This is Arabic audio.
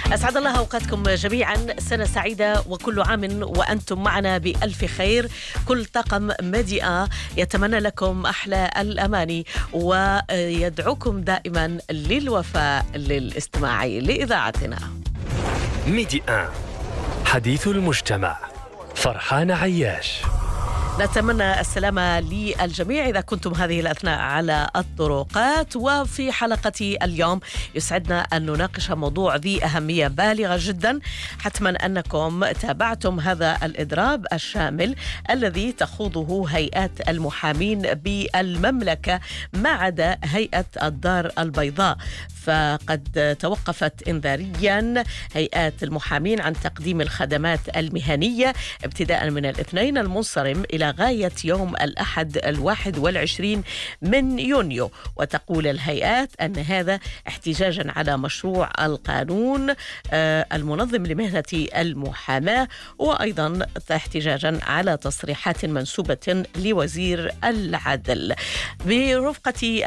أسعد الله أوقاتكم جميعا، سنة سعيدة وكل عام وأنتم معنا بألف خير. كل طاقم ميديا يتمنى لكم أحلى الأماني ويدعوكم دائما للوفاء للاستماع لإذاعتنا. ميديا حديث المجتمع. فرحان عياش. نتمنى السلامة للجميع إذا كنتم هذه الأثناء على الطرقات. وفي حلقة اليوم يسعدنا أن نناقش موضوع ذي أهمية بالغة جدا. حتما أنكم تابعتم هذا الإضراب الشامل الذي تخوضه هيئات المحامين بالمملكة ما عدا هيئة الدار البيضاء، فقد توقفت إنذاريا هيئات المحامين عن تقديم الخدمات المهنية ابتداء من الاثنين المنصرم إلى غاية يوم الأحد 21 من يونيو. وتقول الهيئات أن هذا احتجاجا على مشروع القانون المنظم لمهنة المحاماة، وأيضا احتجاجا على تصريحات منسوبة لوزير العدل. برفقة